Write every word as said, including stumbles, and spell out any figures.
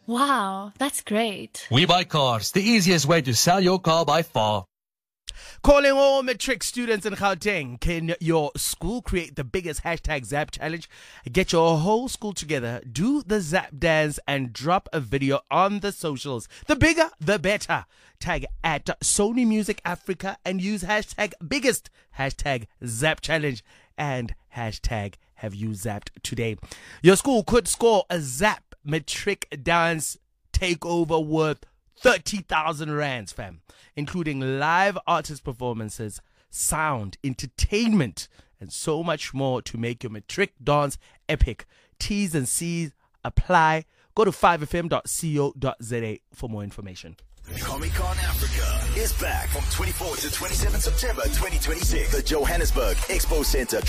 Wow, that's great. We Buy Cars, the easiest way to sell your car by far. Calling all matric students in Gauteng. Can your school create the biggest hashtag Zap challenge? Get your whole school together, do the Zap dance, and drop a video on the socials. The bigger, the better. Tag at Sony Music Africa and use hashtag biggest, hashtag Zap challenge, and hashtag have you zapped today. Your school could score a Zap matric dance takeover worth thirty thousand rands, fam, including live artist performances, sound, entertainment, and so much more to make your matric dance epic. T's and C's apply. Go to five f m dot co dot z a for more information. Comic-Con Africa is back from twenty-fourth to twenty-seventh September twenty twenty-six. The Johannesburg Expo Center.